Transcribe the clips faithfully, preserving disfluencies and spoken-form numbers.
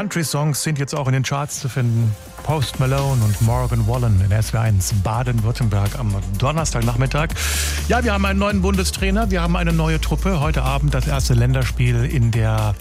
Country-Songs sind jetzt auch in den Charts zu finden. Post Malone und Morgan Wallen in S W eins Baden-Württemberg am Donnerstagnachmittag. Ja, wir haben einen neuen Bundestrainer, wir haben eine neue Truppe. Heute Abend das erste Länderspiel in der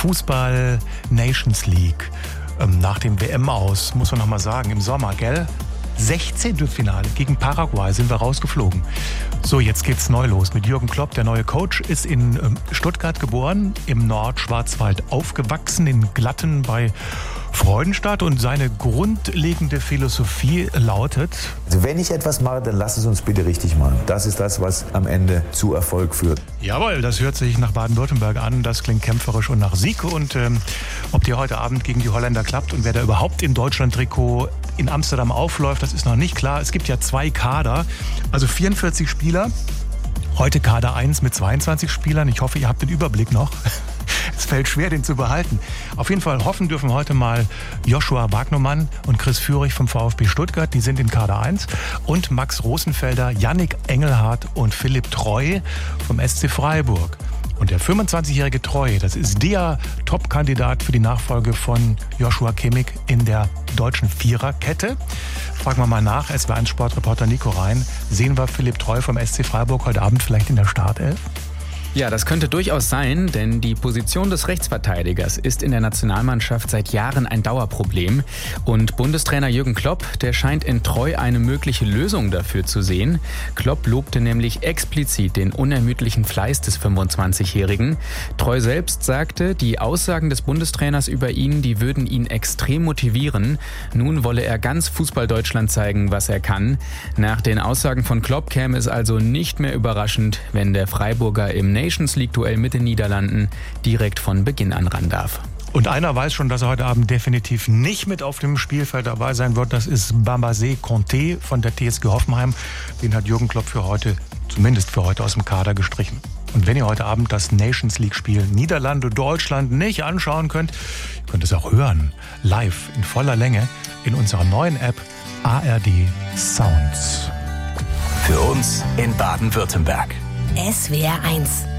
Fußball-Nations League. Ähm, nach dem W M-Aus, muss man noch mal sagen, im Sommer, gell? Sechzehntelfinale gegen Paraguay sind wir rausgeflogen. So, jetzt geht's neu los mit Jürgen Klopp. Der neue Coach ist in ähm, Stuttgart geboren, im Nordschwarzwald aufgewachsen, in Glatten bei Freudenstadt, und seine grundlegende Philosophie lautet: Also wenn ich etwas mache, dann lass es uns bitte richtig machen. Das ist das, was am Ende zu Erfolg führt. Jawohl, das hört sich nach Baden-Württemberg an, das klingt kämpferisch und nach Sieg. Und ähm, ob die heute Abend gegen die Holländer klappt und wer da überhaupt im Deutschland-Trikot in Amsterdam aufläuft, das ist noch nicht klar. Es gibt ja zwei Kader, also vierundvierzig Spieler. Heute Kader eins mit zweiundzwanzig Spielern. Ich hoffe, ihr habt den Überblick noch. Es fällt schwer, den zu behalten. Auf jeden Fall hoffen dürfen heute mal Joshua Wagnermann und Chris Führig vom VfB Stuttgart. Die sind in Kader eins. Und Max Rosenfelder, Yannick Engelhardt und Philipp Treu vom S C Freiburg. Und der fünfundzwanzigjährige Treu, das ist der Top-Kandidat für die Nachfolge von Joshua Kimmich in der deutschen Viererkette. Fragen wir mal nach, S W eins Sportreporter Nico Rhein. Sehen wir Philipp Treu vom S C Freiburg heute Abend vielleicht in der Startelf? Ja, das könnte durchaus sein, denn die Position des Rechtsverteidigers ist in der Nationalmannschaft seit Jahren ein Dauerproblem. Und Bundestrainer Jürgen Klopp, der scheint in Treu eine mögliche Lösung dafür zu sehen. Klopp lobte nämlich explizit den unermüdlichen Fleiß des fünfundzwanzigjährigen. Treu selbst sagte, die Aussagen des Bundestrainers über ihn, die würden ihn extrem motivieren. Nun wolle er ganz Fußball-Deutschland zeigen, was er kann. Nach den Aussagen von Klopp käme es also nicht mehr überraschend, wenn der Freiburger im Nations League-Duell mit den Niederlanden direkt von Beginn an ran darf. Und einer weiß schon, dass er heute Abend definitiv nicht mit auf dem Spielfeld dabei sein wird. Das ist Bambasé Conté von der T S G Hoffenheim. Den hat Jürgen Klopp für heute, zumindest für heute, aus dem Kader gestrichen. Und wenn ihr heute Abend das Nations League-Spiel Niederlande-Deutschland nicht anschauen könnt, ihr könnt es auch hören, live in voller Länge in unserer neuen App A R D Sounds. Für uns in Baden-Württemberg. S W R eins